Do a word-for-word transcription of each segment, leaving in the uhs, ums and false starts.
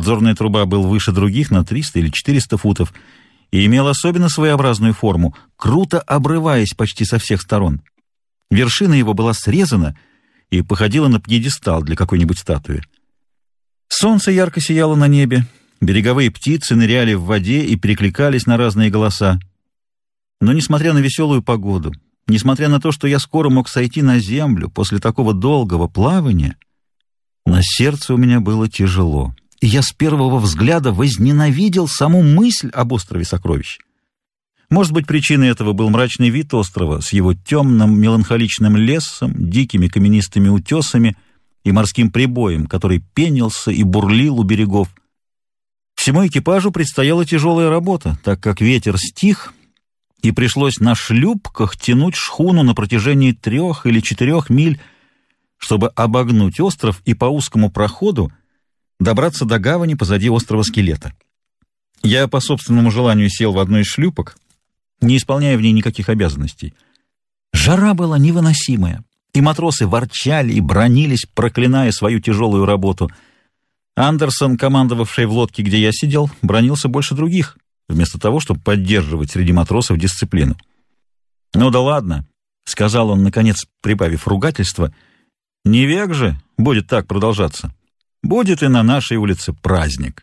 Подзорная труба был выше других на триста или четыреста футов и имел особенно своеобразную форму, круто обрываясь почти со всех сторон. Вершина его была срезана и походила на пьедестал для какой-нибудь статуи. Солнце ярко сияло на небе, береговые птицы ныряли в воде и перекликались на разные голоса. Но, несмотря на веселую погоду, несмотря на то, что я скоро мог сойти на землю после такого долгого плавания, на сердце у меня было тяжело, и я с первого взгляда возненавидел саму мысль об острове Сокровищ. Может быть, причиной этого был мрачный вид острова с его темным меланхоличным лесом, дикими каменистыми утесами и морским прибоем, который пенился и бурлил у берегов. Всему экипажу предстояла тяжелая работа, так как ветер стих, и пришлось на шлюпках тянуть шхуну на протяжении трех или четырех миль, чтобы обогнуть остров и по узкому проходу добраться до гавани позади острова Скелета. Я по собственному желанию сел в одну из шлюпок, не исполняя в ней никаких обязанностей. Жара была невыносимая, и матросы ворчали и бранились, проклиная свою тяжелую работу. Андерсон, командовавший в лодке, где я сидел, бранился больше других, вместо того, чтобы поддерживать среди матросов дисциплину. «Ну да ладно», — сказал он, наконец, прибавив ругательство, — «не век же будет так продолжаться. Будет и на нашей улице праздник».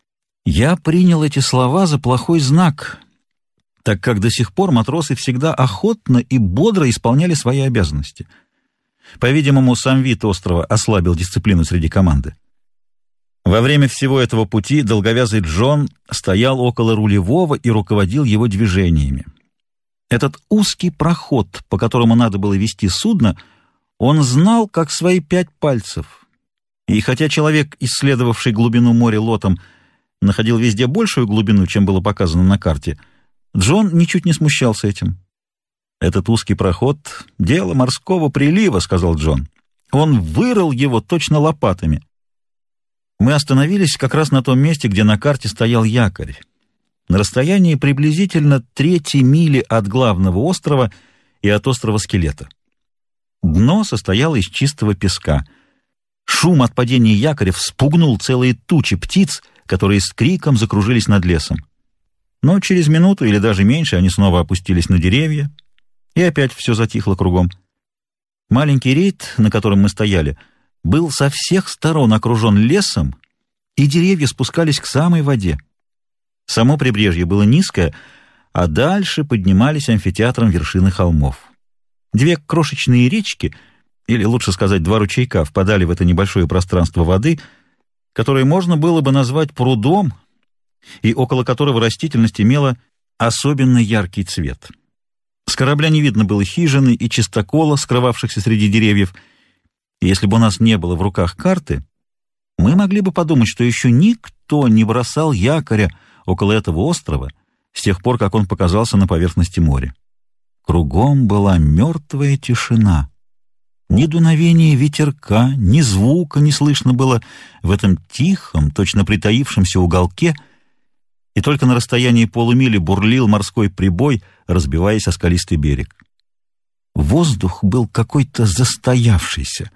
Я принял эти слова за плохой знак, так как до сих пор матросы всегда охотно и бодро исполняли свои обязанности. По-видимому, сам вид острова ослабил дисциплину среди команды. Во время всего этого пути долговязый Джон стоял около рулевого и руководил его движениями. Этот узкий проход, по которому надо было вести судно, он знал, как свои пять пальцев. И хотя человек, исследовавший глубину моря лотом, находил везде большую глубину, чем было показано на карте, Джон ничуть не смущался этим. «Этот узкий проход — дело морского прилива», — сказал Джон. «Он вырыл его точно лопатами». Мы остановились как раз на том месте, где на карте стоял якорь, на расстоянии приблизительно трети мили от главного острова и от острова Скелета. Дно состояло из чистого песка. Шум от падения якоря вспугнул целые тучи птиц, которые с криком закружились над лесом. Но через минуту или даже меньше они снова опустились на деревья, и опять все затихло кругом. Маленький рейд, на котором мы стояли, был со всех сторон окружен лесом, и деревья спускались к самой воде. Само прибрежье было низкое, а дальше поднимались амфитеатром вершины холмов. Две крошечные речки, или лучше сказать, два ручейка, впадали в это небольшое пространство воды, которое можно было бы назвать прудом, и около которого растительность имела особенно яркий цвет. С корабля не видно было хижины и чистокола, скрывавшихся среди деревьев, и если бы у нас не было в руках карты, мы могли бы подумать, что еще никто не бросал якоря около этого острова с тех пор, как он показался на поверхности моря. Кругом была мертвая тишина. Ни дуновения ветерка, ни звука не слышно было в этом тихом, точно притаившемся уголке, и только на расстоянии полумили бурлил морской прибой, разбиваясь о скалистый берег. Воздух был какой-то застоявшийся.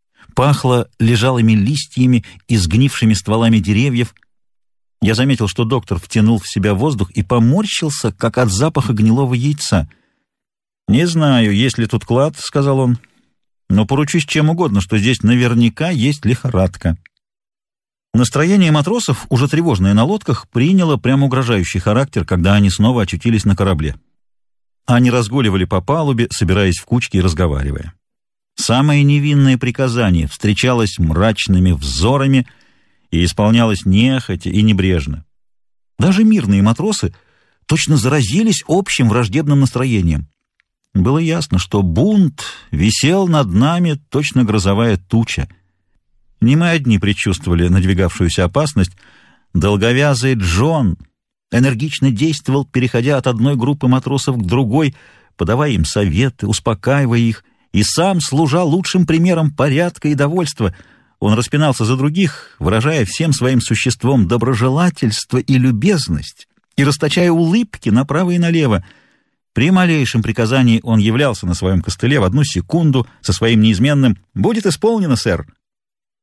Пахло лежалыми листьями и сгнившими стволами деревьев. Я заметил, что доктор втянул в себя воздух и поморщился, как от запаха гнилого яйца. «Не знаю, есть ли тут клад», — сказал он, — «но поручусь чем угодно, что здесь наверняка есть лихорадка». Настроение матросов, уже тревожное на лодках, приняло прямо угрожающий характер, когда они снова очутились на корабле. Они разгуливали по палубе, собираясь в кучки и разговаривая. Самое невинное приказание встречалось мрачными взорами и исполнялось нехотя и небрежно. Даже мирные матросы точно заразились общим враждебным настроением. Было ясно, что бунт висел над нами точно грозовая туча. Не мы одни предчувствовали надвигавшуюся опасность. Долговязый Джон энергично действовал, переходя от одной группы матросов к другой, подавая им советы, успокаивая их, и сам служа лучшим примером порядка и довольства. Он распинался за других, выражая всем своим существом доброжелательство и любезность, и расточая улыбки направо и налево. При малейшем приказании он являлся на своем костыле в одну секунду со своим неизменным «Будет исполнено, сэр».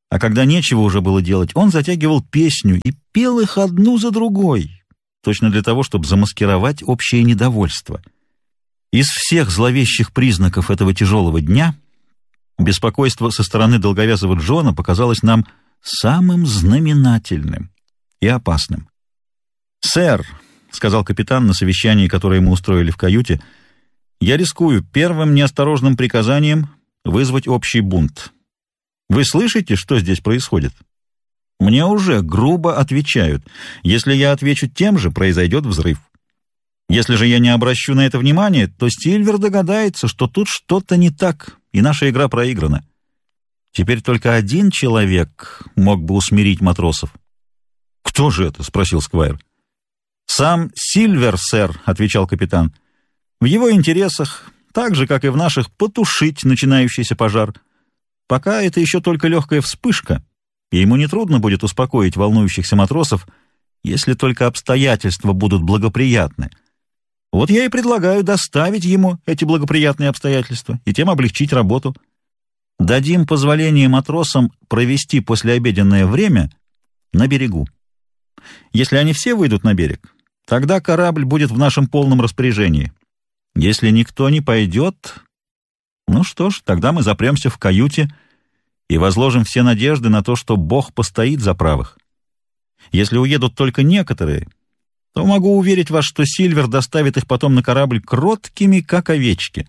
А когда нечего уже было делать, он затягивал песню и пел их одну за другой, точно для того, чтобы замаскировать общее недовольство. Из всех зловещих признаков этого тяжелого дня беспокойство со стороны долговязого Джона показалось нам самым знаменательным и опасным. «Сэр», — сказал капитан на совещании, которое мы устроили в каюте, — «я рискую первым неосторожным приказанием вызвать общий бунт. Вы слышите, что здесь происходит? Мне уже грубо отвечают. Если я отвечу тем же, произойдет взрыв. Если же я не обращу на это внимания, то Сильвер догадается, что тут что-то не так, и наша игра проиграна. Теперь только один человек мог бы усмирить матросов». «Кто же это?» — спросил Сквайр. «Сам Сильвер, сэр», — отвечал капитан. «В его интересах, так же, как и в наших, потушить начинающийся пожар. Пока это еще только легкая вспышка, и ему нетрудно будет успокоить волнующихся матросов, если только обстоятельства будут благоприятны. Вот я и предлагаю доставить ему эти благоприятные обстоятельства и тем облегчить работу. Дадим позволение матросам провести послеобеденное время на берегу. Если они все выйдут на берег, тогда корабль будет в нашем полном распоряжении. Если никто не пойдет, ну что ж, тогда мы запремся в каюте и возложим все надежды на то, что Бог постоит за правых. Если уедут только некоторые, то могу уверить вас, что Сильвер доставит их потом на корабль кроткими, как овечки».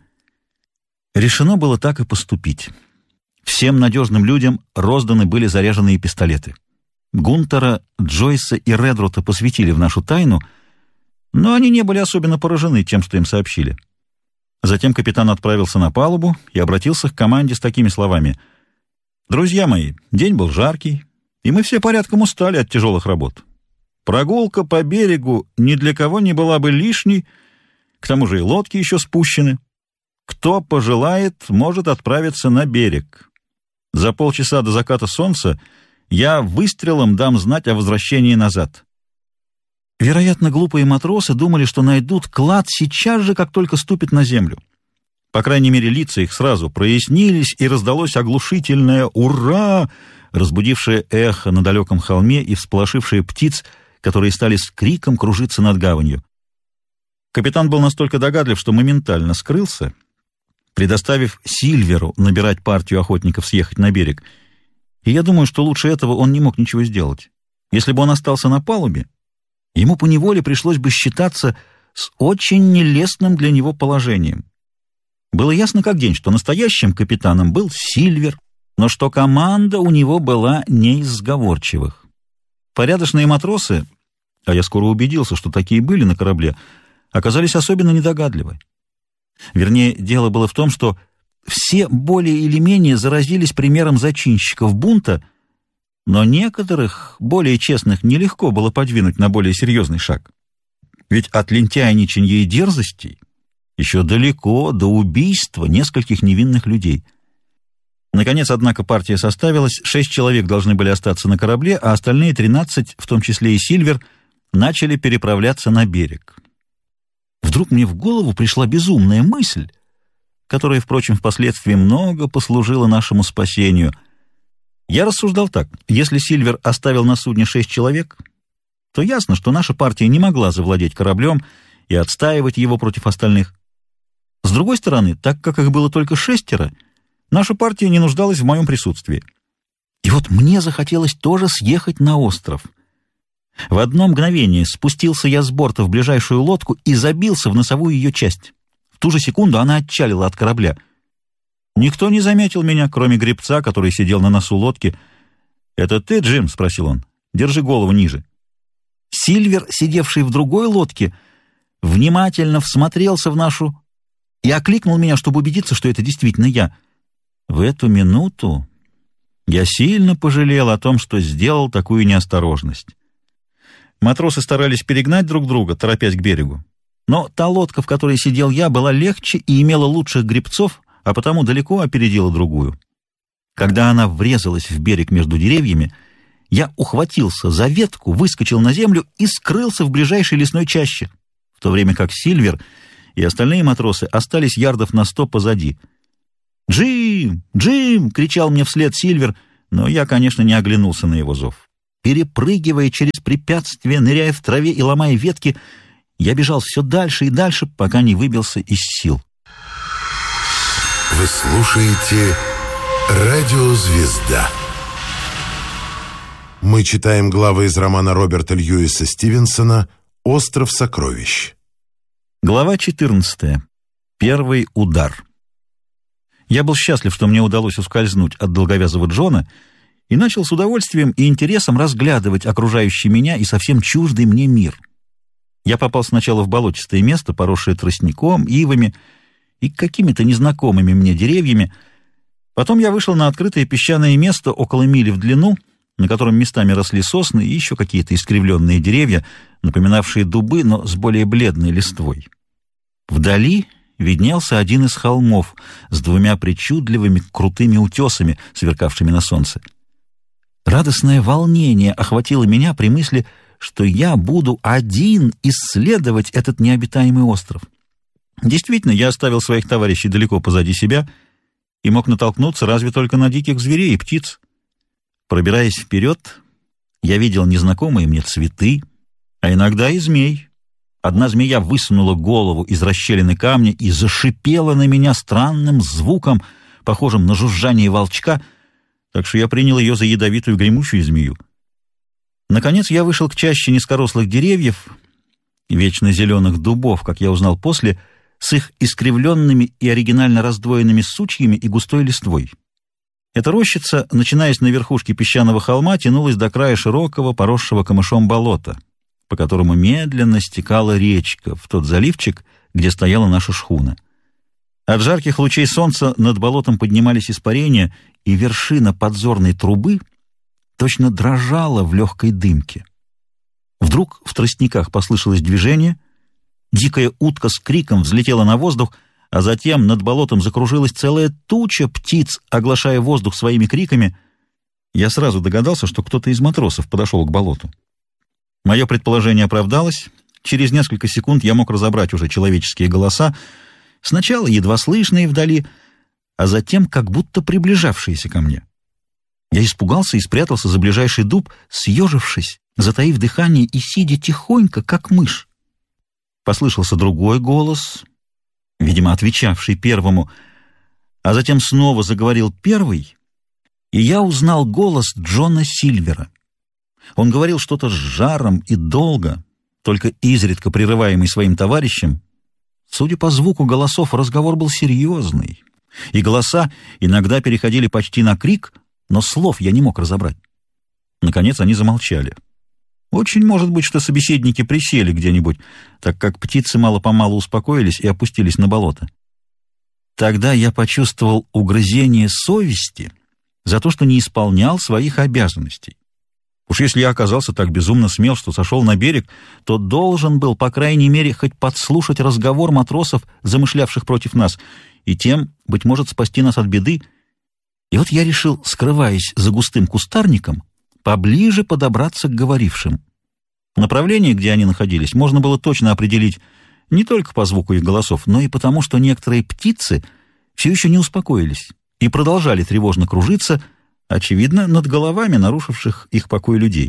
Решено было так и поступить. Всем надежным людям розданы были заряженные пистолеты. Гунтера, Джойса и Редрута посвятили в нашу тайну, но они не были особенно поражены тем, что им сообщили. Затем капитан отправился на палубу и обратился к команде с такими словами: «Друзья мои, день был жаркий, и мы все порядком устали от тяжелых работ. Прогулка по берегу ни для кого не была бы лишней, к тому же и лодки еще спущены. Кто пожелает, может отправиться на берег. За полчаса до заката солнца я выстрелом дам знать о возвращении назад». Вероятно, глупые матросы думали, что найдут клад сейчас же, как только ступят на землю. По крайней мере, лица их сразу прояснились, и раздалось оглушительное «Ура!», разбудившее эхо на далеком холме и всполошившее птиц, которые стали с криком кружиться над гаванью. Капитан был настолько догадлив, что моментально скрылся, предоставив Сильверу набирать партию охотников съехать на берег. И я думаю, что лучше этого он не мог ничего сделать. Если бы он остался на палубе, ему поневоле пришлось бы считаться с очень нелестным для него положением. Было ясно как день, что настоящим капитаном был Сильвер, но что команда у него была не из сговорчивых. Порядочные матросы, а я скоро убедился, что такие были на корабле, оказались особенно недогадливы. Вернее, дело было в том, что все более или менее заразились примером зачинщиков бунта, но некоторых, более честных, нелегко было подвинуть на более серьезный шаг. Ведь от лентяйничанья и дерзостей еще далеко до убийства нескольких невинных людей. Наконец, однако, партия составилась, шесть человек должны были остаться на корабле, а остальные тринадцать, в том числе и Сильвер, начали переправляться на берег. Вдруг мне в голову пришла безумная мысль, которая, впрочем, впоследствии много послужила нашему спасению. Я рассуждал так: если Сильвер оставил на судне шесть человек, то ясно, что наша партия не могла завладеть кораблем и отстаивать его против остальных. С другой стороны, так как их было только шестеро, наша партия не нуждалась в моем присутствии. И вот мне захотелось тоже съехать на остров. В одно мгновение спустился я с борта в ближайшую лодку и забился в носовую ее часть. В ту же секунду она отчалила от корабля. Никто не заметил меня, кроме гребца, который сидел на носу лодки. «Это ты, Джим?» — спросил он. «Держи голову ниже». Сильвер, сидевший в другой лодке, внимательно всмотрелся в нашу и окликнул меня, чтобы убедиться, что это действительно я. В эту минуту я сильно пожалел о том, что сделал такую неосторожность. Матросы старались перегнать друг друга, торопясь к берегу. Но та лодка, в которой сидел я, была легче и имела лучших гребцов, а потому далеко опередила другую. Когда она врезалась в берег между деревьями, я ухватился за ветку, выскочил на землю и скрылся в ближайшей лесной чаще, в то время как Сильвер и остальные матросы остались ярдов на сто позади. «Джим! Джим!» — кричал мне вслед Сильвер, но я, конечно, не оглянулся на его зов. Перепрыгивая через препятствия, ныряя в траве и ломая ветки, я бежал все дальше и дальше, пока не выбился из сил. Вы слушаете «Радио Звезда». Мы читаем главы из романа Роберта Льюиса Стивенсона «Остров сокровищ». Глава четырнадцатая. Первый удар. Я был счастлив, что мне удалось ускользнуть от долговязого Джона, и начал с удовольствием и интересом разглядывать окружающий меня и совсем чуждый мне мир. Я попал сначала в болотистое место, поросшее тростником, ивами и какими-то незнакомыми мне деревьями. Потом я вышел на открытое песчаное место около мили в длину, на котором местами росли сосны и еще какие-то искривленные деревья, напоминавшие дубы, но с более бледной листвой. Вдали виднелся один из холмов с двумя причудливыми крутыми утесами, сверкавшими на солнце. Радостное волнение охватило меня при мысли, что я буду один исследовать этот необитаемый остров. Действительно, я оставил своих товарищей далеко позади себя и мог натолкнуться разве только на диких зверей и птиц. Пробираясь вперед, я видел незнакомые мне цветы, а иногда и змей. Одна змея высунула голову из расщелины камня и зашипела на меня странным звуком, похожим на жужжание волчка, так что я принял ее за ядовитую гремучую змею. Наконец я вышел к чаще низкорослых деревьев, вечно зеленых дубов, как я узнал после, с их искривленными и оригинально раздвоенными сучьями и густой листвой. Эта рощица, начинаясь на верхушке песчаного холма, тянулась до края широкого, поросшего камышом болота, по которому медленно стекала речка в тот заливчик, где стояла наша шхуна. От жарких лучей солнца над болотом поднимались испарения, и вершина подзорной трубы точно дрожала в легкой дымке. Вдруг в тростниках послышалось движение, дикая утка с криком взлетела на воздух, а затем над болотом закружилась целая туча птиц, оглашая воздух своими криками. Я сразу догадался, что кто-то из матросов подошел к болоту. Мое предположение оправдалось. Через несколько секунд я мог разобрать уже человеческие голоса, сначала едва слышные вдали, а затем как будто приближавшиеся ко мне. Я испугался и спрятался за ближайший дуб, съежившись, затаив дыхание и сидя тихонько, как мышь. Послышался другой голос, видимо, отвечавший первому, а затем снова заговорил первый, и я узнал голос Джона Сильвера. Он говорил что-то с жаром и долго, только изредка прерываемый своим товарищем. Судя по звуку голосов, разговор был серьезный, и голоса иногда переходили почти на крик, но слов я не мог разобрать. Наконец они замолчали. Очень может быть, что собеседники присели где-нибудь, так как птицы мало-помалу успокоились и опустились на болото. Тогда я почувствовал угрызение совести за то, что не исполнял своих обязанностей. Уж если я оказался так безумно смел, что сошел на берег, то должен был, по крайней мере, хоть подслушать разговор матросов, замышлявших против нас, и тем, быть может, спасти нас от беды. И вот я решил, скрываясь за густым кустарником, поближе подобраться к говорившим. Направление, где они находились, можно было точно определить не только по звуку их голосов, но и потому, что некоторые птицы все еще не успокоились и продолжали тревожно кружиться, очевидно, над головами нарушивших их покой людей.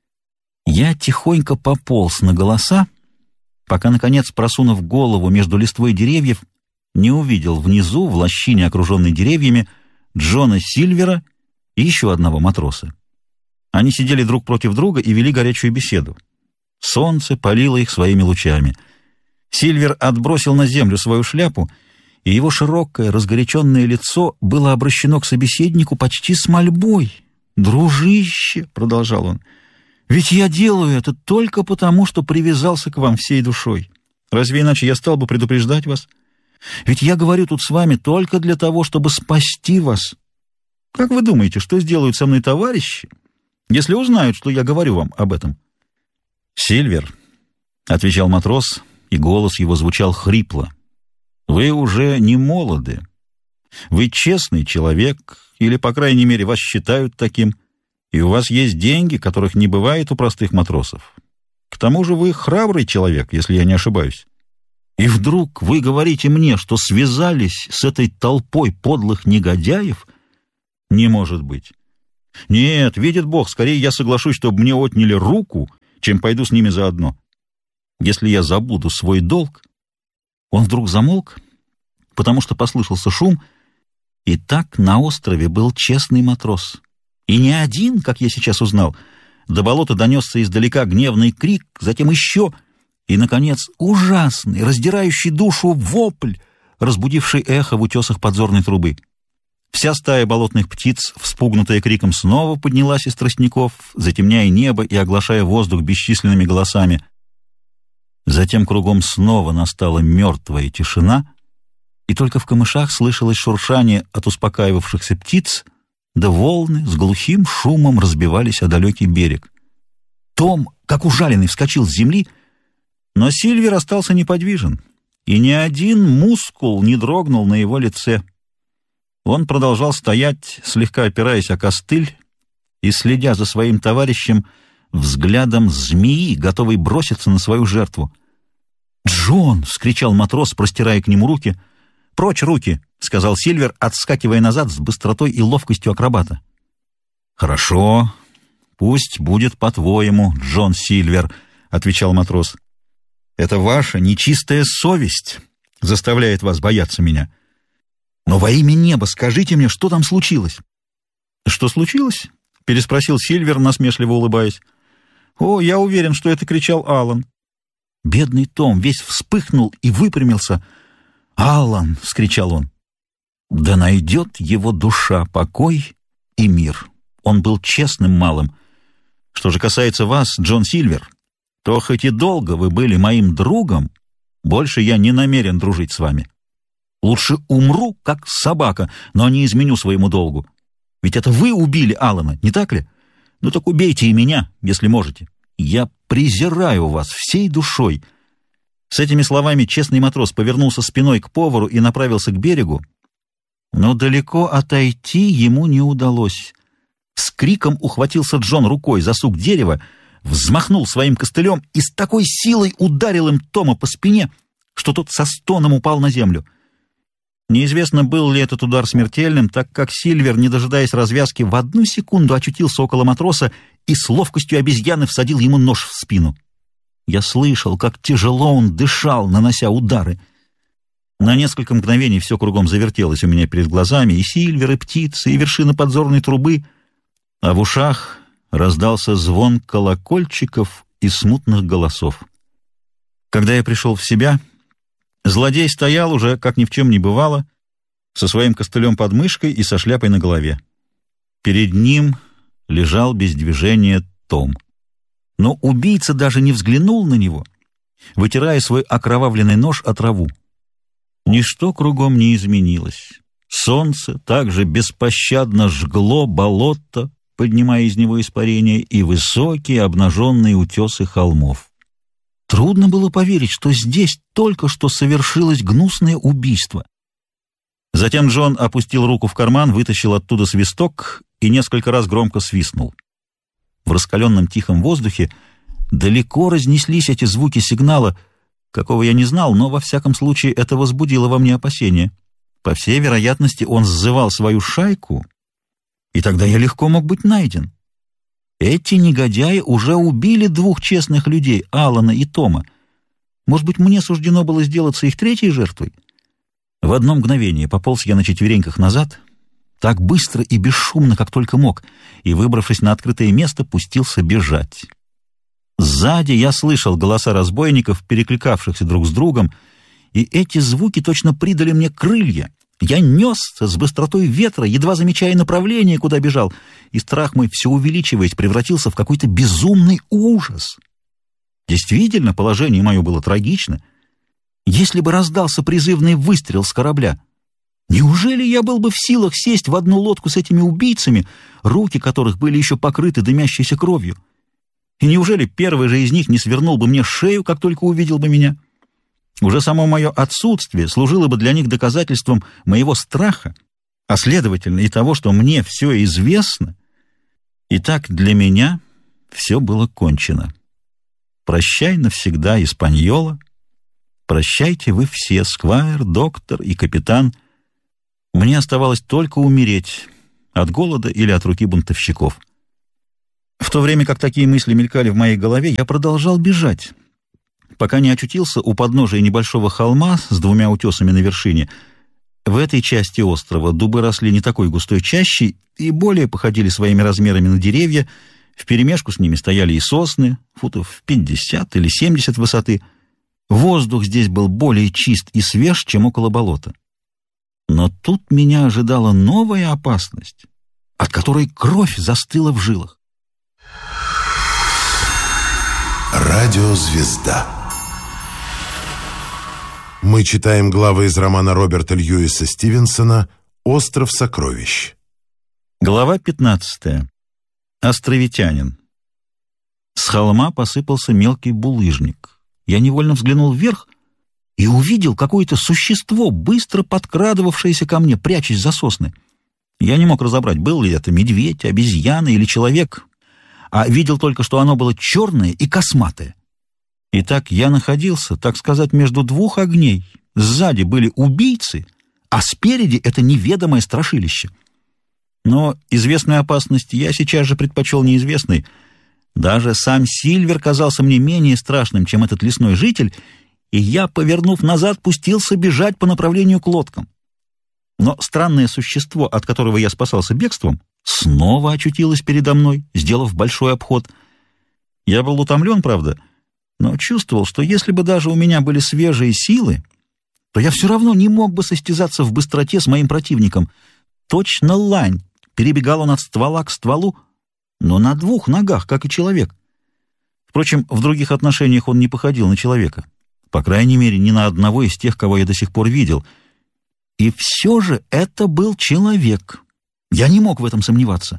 Я тихонько пополз на голоса, пока, наконец, просунув голову между листвой деревьев, не увидел внизу, в лощине, окруженной деревьями, Джона Сильвера и еще одного матроса. Они сидели друг против друга и вели горячую беседу. Солнце палило их своими лучами. Сильвер отбросил на землю свою шляпу, и его широкое, разгоряченное лицо было обращено к собеседнику почти с мольбой. «Дружище», — продолжал он, — «ведь я делаю это только потому, что привязался к вам всей душой. Разве иначе я стал бы предупреждать вас? Ведь я говорю тут с вами только для того, чтобы спасти вас. Как вы думаете, что сделают со мной товарищи, если узнают, что я говорю вам об этом?» «Сильвер», — отвечал матрос, и голос его звучал хрипло, — «вы уже не молоды. Вы честный человек, или, по крайней мере, вас считают таким, и у вас есть деньги, которых не бывает у простых матросов. К тому же вы храбрый человек, если я не ошибаюсь. И вдруг вы говорите мне, что связались с этой толпой подлых негодяев? Не может быть. Нет, видит Бог, скорее я соглашусь, чтобы мне отняли руку, чем пойду с ними заодно. Если я забуду свой долг... Он вдруг замолк, потому что послышался шум, и так на острове был честный матрос. И не один, как я сейчас узнал. До болота донесся издалека гневный крик, затем еще, и, наконец, ужасный, раздирающий душу вопль, разбудивший эхо в утесах подзорной трубы. Вся стая болотных птиц, вспугнутая криком, снова поднялась из тростников, затемняя небо и оглашая воздух бесчисленными голосами. Затем кругом снова настала мертвая тишина, и только в камышах слышалось шуршание от успокаивавшихся птиц, да волны с глухим шумом разбивались о далекий берег. Том, как ужаленный, вскочил с земли, но Сильвер остался неподвижен, и ни один мускул не дрогнул на его лице. Он продолжал стоять, слегка опираясь о костыль и следя за своим товарищем взглядом змеи, готовой броситься на свою жертву. «Джон!» — вскричал матрос, простирая к нему руки. «Прочь руки!» — сказал Сильвер, отскакивая назад с быстротой и ловкостью акробата. «Хорошо, пусть будет по-твоему, Джон Сильвер», — отвечал матрос. «Это ваша нечистая совесть заставляет вас бояться меня. Но во имя неба скажите мне, что там случилось?» «Что случилось?» — переспросил Сильвер, насмешливо улыбаясь. «О, я уверен, что это кричал Аллан». Бедный Том весь вспыхнул и выпрямился. «Аллан!» — вскричал он. «Да найдет его душа покой и мир. Он был честным малым. Что же касается вас, Джон Сильвер, то хоть и долго вы были моим другом, больше я не намерен дружить с вами. Лучше умру, как собака, но не изменю своему долгу. Ведь это вы убили Аллана, не так ли? Ну так убейте и меня, если можете. Я презираю вас всей душой». С этими словами честный матрос повернулся спиной к повару и направился к берегу, но далеко отойти ему не удалось. С криком ухватился Джон рукой за сук дерева, взмахнул своим костылем и с такой силой ударил им Тома по спине, что тот со стоном упал на землю. Неизвестно, был ли этот удар смертельным, так как Сильвер, не дожидаясь развязки, в одну секунду очутился около матроса и с ловкостью обезьяны всадил ему нож в спину. Я слышал, как тяжело он дышал, нанося удары. На несколько мгновений все кругом завертелось у меня перед глазами, и Сильвер, и птицы, и вершины подзорной трубы, а в ушах раздался звон колокольчиков и смутных голосов. Когда я пришел в себя, злодей стоял уже, как ни в чем не бывало, со своим костылем под мышкой и со шляпой на голове. Перед ним лежал без движения Том. Но убийца даже не взглянул на него, вытирая свой окровавленный нож о траву. Ничто кругом не изменилось. Солнце также беспощадно жгло болото, поднимая из него испарения, и высокие обнаженные утесы холмов. Трудно было поверить, что здесь только что совершилось гнусное убийство. Затем Джон опустил руку в карман, вытащил оттуда свисток и несколько раз громко свистнул. В раскаленном тихом воздухе далеко разнеслись эти звуки сигнала, какого я не знал, но во всяком случае это возбудило во мне опасения. По всей вероятности, он сзывал свою шайку, и тогда я легко мог быть найден. Эти негодяи уже убили двух честных людей, Аллана и Тома. Может быть, мне суждено было сделаться их третьей жертвой? В одно мгновение пополз я на четвереньках назад, так быстро и бесшумно, как только мог, и, выбравшись на открытое место, пустился бежать. Сзади я слышал голоса разбойников, перекликавшихся друг с другом, и эти звуки точно придали мне крылья. Я несся с быстротой ветра, едва замечая направление, куда бежал, и страх мой, все увеличиваясь, превратился в какой-то безумный ужас. Действительно, положение мое было трагично. Если бы раздался призывный выстрел с корабля, неужели я был бы в силах сесть в одну лодку с этими убийцами, руки которых были еще покрыты дымящейся кровью? И неужели первый же из них не свернул бы мне шею, как только увидел бы меня? Уже само мое отсутствие служило бы для них доказательством моего страха, а следовательно и того, что мне все известно. И так для меня все было кончено. Прощай навсегда, Испаньола. Прощайте вы все, сквайр, доктор и капитан. Мне оставалось только умереть, от голода или от руки бунтовщиков. В то время как такие мысли мелькали в моей голове, я продолжал бежать, пока не очутился у подножия небольшого холма с двумя утесами на вершине. В этой части острова дубы росли не такой густой чащей и более походили своими размерами на деревья. Вперемешку с ними стояли и сосны, футов пятьдесят или семьдесят высоты. Воздух здесь был более чист и свеж, чем около болота. Но тут меня ожидала новая опасность, от которой кровь застыла в жилах. Радиозвезда. Мы читаем главы из романа Роберта Льюиса Стивенсона «Остров сокровищ». Глава пятнадцатая. Островитянин. С холма посыпался мелкий булыжник. Я невольно взглянул вверх и увидел какое-то существо, быстро подкрадывавшееся ко мне, прячась за сосны. Я не мог разобрать, был ли это медведь, обезьяна или человек, а видел только, что оно было черное и косматое. Итак, я находился, так сказать, между двух огней. Сзади были убийцы, а спереди это неведомое страшилище. Но известную опасность я сейчас же предпочел неизвестной. Даже сам Сильвер казался мне менее страшным, чем этот лесной житель, и я, повернув назад, пустился бежать по направлению к лодкам. Но странное существо, от которого я спасался бегством, снова очутилось передо мной, сделав большой обход. Я был утомлен, правда, но чувствовал, что если бы даже у меня были свежие силы, то я все равно не мог бы состязаться в быстроте с моим противником. Точно лань. Перебегал он от ствола к стволу, но на двух ногах, как и человек. Впрочем, в других отношениях он не походил на человека. По крайней мере, ни на одного из тех, кого я до сих пор видел. И все же это был человек. Я не мог в этом сомневаться.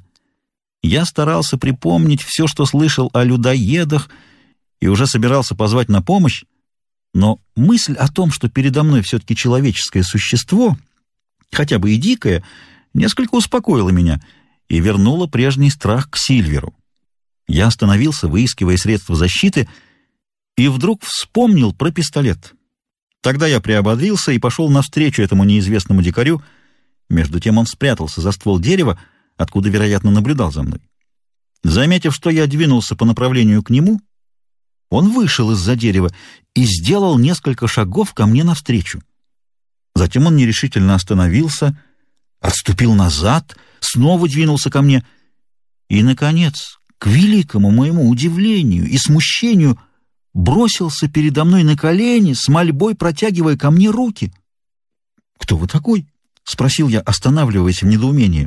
Я старался припомнить все, что слышал о людоедах, и уже собирался позвать на помощь, но мысль о том, что передо мной все-таки человеческое существо, хотя бы и дикое, несколько успокоила меня и вернула прежний страх к Сильверу. Я остановился, выискивая средства защиты, и вдруг вспомнил про пистолет. Тогда я приободрился и пошел навстречу этому неизвестному дикарю. Между тем он спрятался за ствол дерева, откуда, вероятно, наблюдал за мной. Заметив, что я двинулся по направлению к нему, он вышел из-за дерева и сделал несколько шагов ко мне навстречу. Затем он нерешительно остановился, отступил назад, снова двинулся ко мне и, наконец, к великому моему удивлению и смущению, бросился передо мной на колени, с мольбой протягивая ко мне руки. «Кто вы такой?» — спросил я, останавливаясь в недоумении.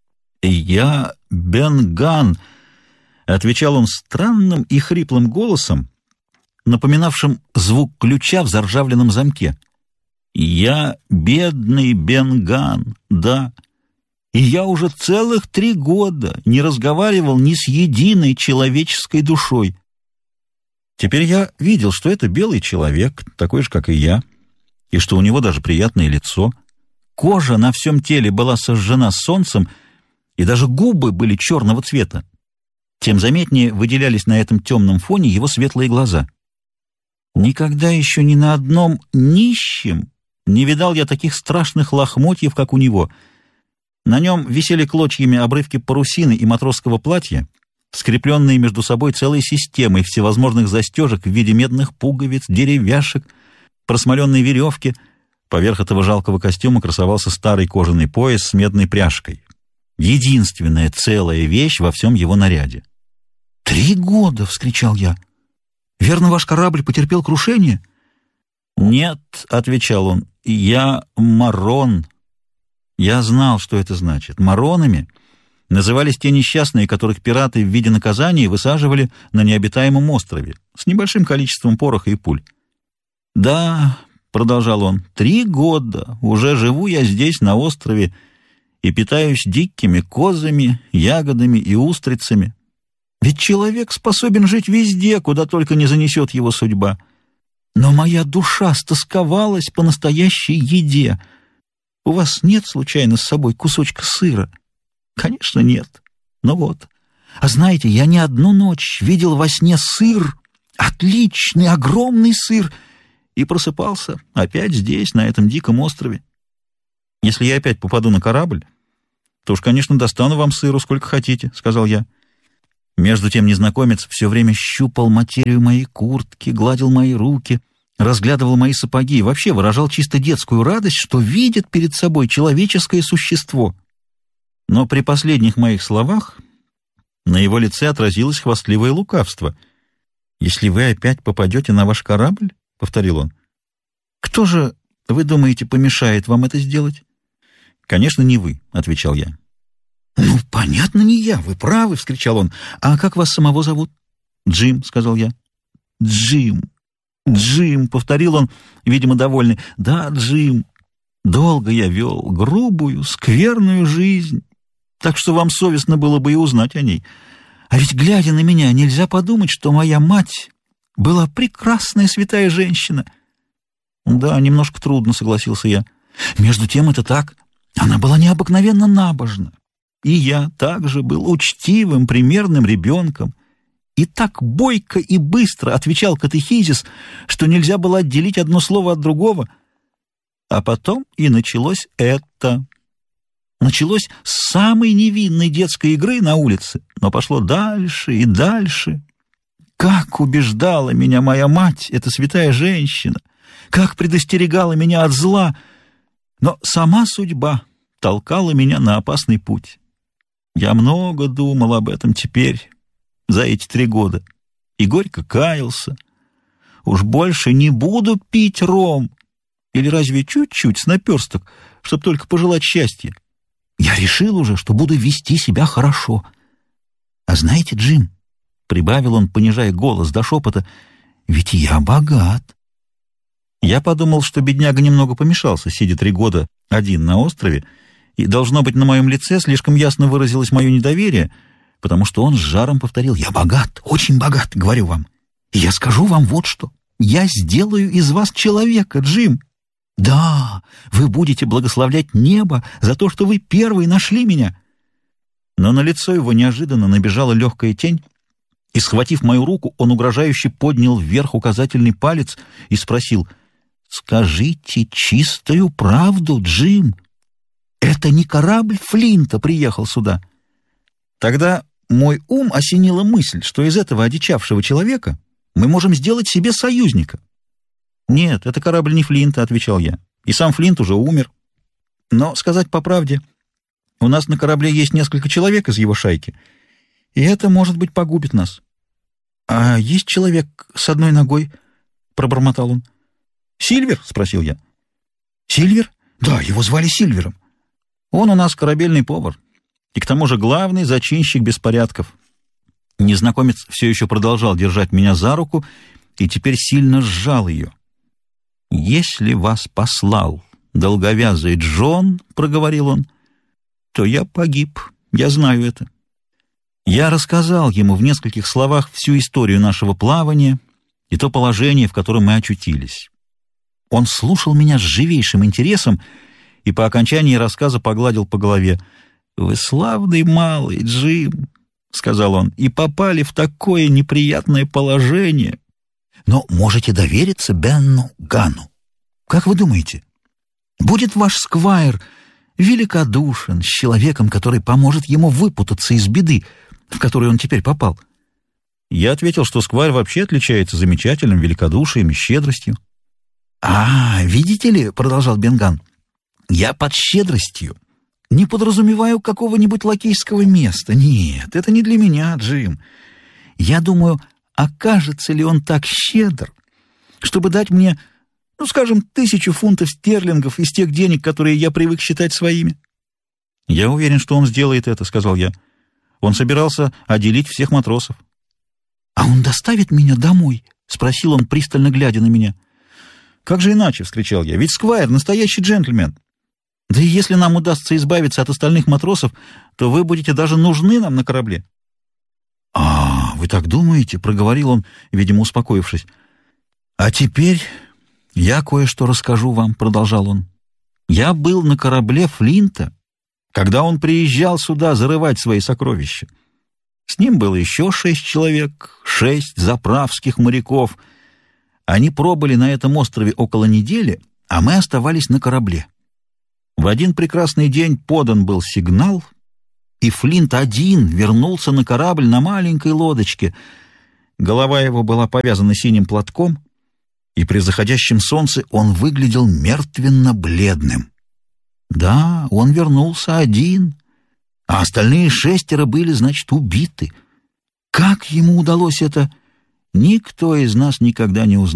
«Я Бен Ганн», — отвечал он странным и хриплым голосом, напоминавшим звук ключа в заржавленном замке. «Я бедный Бен Ганн, да, и я уже целых три года не разговаривал ни с единой человеческой душой». Теперь я видел, что это белый человек, такой же, как и я, и что у него даже приятное лицо. Кожа на всем теле была сожжена солнцем, и даже губы были черного цвета. Тем заметнее выделялись на этом темном фоне его светлые глаза. Никогда еще ни на одном нищем не видал я таких страшных лохмотьев, как у него. На нем висели клочьями обрывки парусины и матросского платья, скрепленные между собой целой системой всевозможных застежек в виде медных пуговиц, деревяшек, просмоленной веревки. Поверх этого жалкого костюма красовался старый кожаный пояс с медной пряжкой. Единственная целая вещь во всем его наряде. «Три года!» — вскричал я. «Верно, ваш корабль потерпел крушение?» «Нет», — отвечал он, — «я марон». Я знал, что это значит. Маронами назывались те несчастные, которых пираты в виде наказания высаживали на необитаемом острове с небольшим количеством пороха и пуль. «Да», — продолжал он, — «три года уже живу я здесь, на острове, и питаюсь дикими козами, ягодами и устрицами. Ведь человек способен жить везде, куда только не занесет его судьба. Но моя душа стосковалась по настоящей еде. У вас нет, случайно, с собой кусочка сыра?» «Конечно, нет. Но вот. А знаете, я не одну ночь видел во сне сыр, отличный, огромный сыр, и просыпался опять здесь, на этом диком острове. Если я опять попаду на корабль, то то уж, конечно, достану вам сыру сколько хотите», — сказал я. Между тем незнакомец все время щупал материю моей куртки, гладил мои руки, разглядывал мои сапоги и вообще выражал чисто детскую радость, что видит перед собой человеческое существо. Но при последних моих словах на его лице отразилось хвастливое лукавство. «Если вы опять попадете на ваш корабль, — повторил он, — кто же, вы думаете, помешает вам это сделать?» «Конечно, не вы», — отвечал я. «Ну, понятно, не я, вы правы», — вскричал он. «А как вас самого зовут?» «Джим», — сказал я. «Джим, Джим», — повторил он, видимо, довольный. «Да, Джим, долго я вел грубую, скверную жизнь, так что вам совестно было бы и узнать о ней. А ведь, глядя на меня, нельзя подумать, что моя мать была прекрасная святая женщина». «Да, немножко трудно», — согласился я. «Между тем это так. Она была необыкновенно набожна. И я также был учтивым, примерным ребенком, и так бойко и быстро отвечал катехизис, что нельзя было отделить одно слово от другого. А потом и началось это. Началось с самой невинной детской игры на улице, но пошло дальше и дальше. Как убеждала меня моя мать, эта святая женщина, как предостерегала меня от зла, но сама судьба толкала меня на опасный путь. Я много думал об этом теперь, за эти три года, и горько каялся. Уж больше не буду пить ром, или разве чуть-чуть с наперсток, чтобы только пожелать счастья. Я решил уже, что буду вести себя хорошо. А знаете, Джим, — прибавил он, понижая голос до шепота, — ведь я богат. Я подумал, что бедняга немного помешался, сидя три года один на острове, и, должно быть, на моем лице слишком ясно выразилось мое недоверие, потому что он с жаром повторил: «Я богат, очень богат, говорю вам. И я скажу вам вот что. Я сделаю из вас человека, Джим. Да, вы будете благословлять небо за то, что вы первый нашли меня». Но на лицо его неожиданно набежала легкая тень, и, схватив мою руку, он угрожающе поднял вверх указательный палец и спросил: «Скажите чистую правду, Джим. Это не корабль Флинта приехал сюда?» Тогда мой ум осенила мысль, что из этого одичавшего человека мы можем сделать себе союзника. «Нет, это корабль не Флинта», — отвечал я, — «и сам Флинт уже умер. Но, сказать по правде, у нас на корабле есть несколько человек из его шайки, и это, может быть, погубит нас». «А есть человек с одной ногой?» — пробормотал он. «Сильвер?» — спросил я. «Сильвер? Да, его звали Сильвером. Он у нас корабельный повар, и к тому же главный зачинщик беспорядков». Незнакомец все еще продолжал держать меня за руку и теперь сильно сжал ее. «Если вас послал долговязый Джон, — проговорил он, — то я погиб, я знаю это». Я рассказал ему в нескольких словах всю историю нашего плавания и то положение, в котором мы очутились. Он слушал меня с живейшим интересом и по окончании рассказа погладил по голове. «Вы славный малый, Джим, — сказал он, — и попали в такое неприятное положение. Но можете довериться Бенну Ганну. Как вы думаете, будет ваш сквайр великодушен с человеком, который поможет ему выпутаться из беды, в которую он теперь попал?» Я ответил, что сквайр вообще отличается замечательным великодушием и щедростью. «А, видите ли, — продолжал Бенган, — я под щедростью не подразумеваю какого-нибудь лакейского места. Нет, это не для меня, Джим. Я думаю, окажется ли он так щедр, чтобы дать мне, ну, скажем, тысячу фунтов стерлингов из тех денег, которые я привык считать своими?» «Я уверен, что он сделает это, — сказал я. Он собирался отделить всех матросов». «А он доставит меня домой?» — спросил он, пристально глядя на меня. «Как же иначе?» — вскричал я. «Ведь сквайр — настоящий джентльмен. Да и если нам удастся избавиться от остальных матросов, то вы будете даже нужны нам на корабле». «А, вы так думаете?» — проговорил он, видимо, успокоившись. «А теперь я кое-что расскажу вам», — продолжал он. «Я был на корабле Флинта, когда он приезжал сюда зарывать свои сокровища. С ним было еще шесть человек, шесть заправских моряков. Они пробыли на этом острове около недели, а мы оставались на корабле. В один прекрасный день подан был сигнал, и Флинт один вернулся на корабль на маленькой лодочке. Голова его была повязана синим платком, и при заходящем солнце он выглядел мертвенно-бледным. Да, он вернулся один, а остальные шестеро были, значит, убиты. Как ему удалось это, никто из нас никогда не узнает.